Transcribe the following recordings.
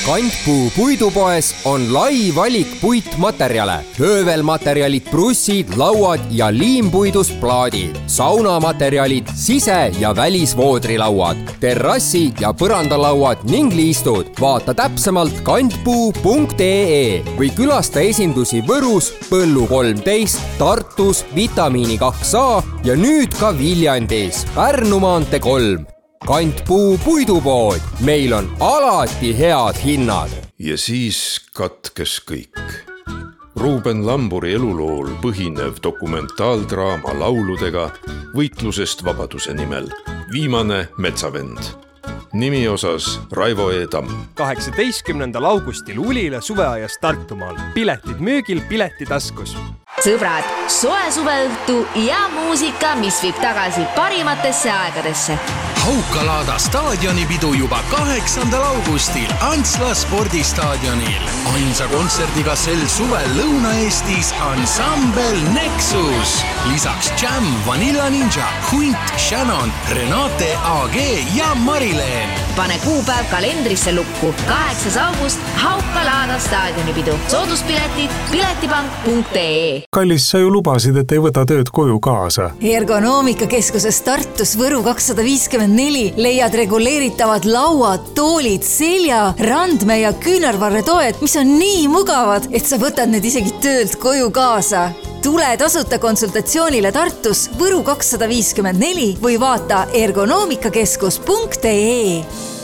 Kantpuu puidupoes on lai valik puitmaterjale, höövelmaterjalid, brussid, lauad ja liimpuidust plaadid, saunamaterjalid, sise- ja välisvoodrilauad, terrassi- ja põrandalauad ning liistud. Vaata täpsemalt kantpuu.ee või külasta esindusi Võrus, Põllu 13, Tartus, Vitamiini 2A ja nüüd ka Viljandis, Pärnu maantee 3. Kantpuu puidupood, meil on alati head hinnad. Ja siis katkes kõik. Ruuben Lamburi elulool põhinev dokumentaaldraama lauludega võitlusest vabaduse nimel. Viimane metsavend. Nimi osas Raivo E. Tamm. 18. augustil Ulila suveaias Tartumaal. Piletid müügil, Piletitaskus. Sõbrad, soe suveõhtu ja muusika, mis viib tagasi parimatesse aegadesse. Haukalaada staadionipidu juba 8. augustil Antsla spordistaadionil. Ainsa kontserdiga sel suvel Lõuna-Eestis ansambel Nexus. Lisaks Jam, Vanilla Ninja, Hunt, Shannon, Renate AG ja Marileen. Pane kuupäev kalendrisse lukku. 8. august Haukalaada staadionipidu. Sooduspiletid piletipank.ee. Kallis, sa ju lubasid, et ei võta tööd koju kaasa. Ergonoomikakeskuses Tartus Võru 254 leiad reguleeritavad lauad, toolid, selja, randme ja küünarvarretoed, mis on nii mugavad, et sa võtad need isegi töölt koju kaasa. Tule tasuta konsultatsioonile Tartus Võru 254 või vaata ergonoomikakeskus.ee.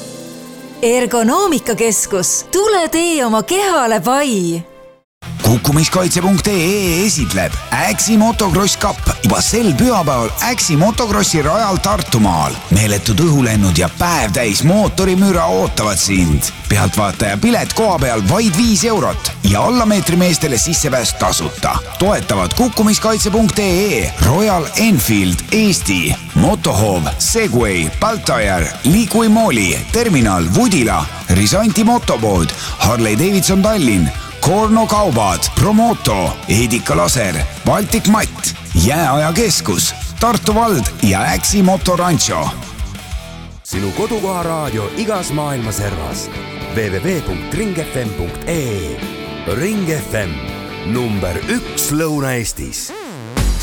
Ergonoomikakeskus, tule tee oma kehale pai! Kukkumiskaitse.ee esitleb Äksi Motocross Cup juba sel pühapäeval Äksi Motocrossi rajal Tartumaal. Meeletud õhulennud ja päev täis mootorimüra ootavad sind. Pealtvaataja pilet koha peal vaid 5 eurot ja allameetrimeestele sissepääs tasuta. Toetavad Kukkumiskaitse.ee, Royal Enfield Eesti, Motohov, Segway, Baltair, Liqui Moli, Terminal, Woodila, Risanti motopood, Harley Davidson Tallinn, Korno kaubad, Promoto, Edika Laser, Baltic Matt, Jääaja keskus, Tartu vald ja Äksi Motorancho. Sinu kodukoha raadio igas maailma servas. www.ringfm.ee. Ring FM, number 1 Lõuna-Eestis.